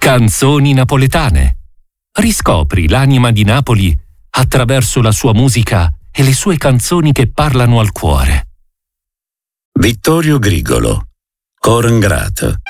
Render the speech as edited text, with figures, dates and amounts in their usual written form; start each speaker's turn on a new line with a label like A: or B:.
A: Canzoni napoletane. Riscopri l'anima di Napoli attraverso la sua musica e le sue canzoni che parlano al cuore.
B: Vittorio Grigolo, Cor Ingrato.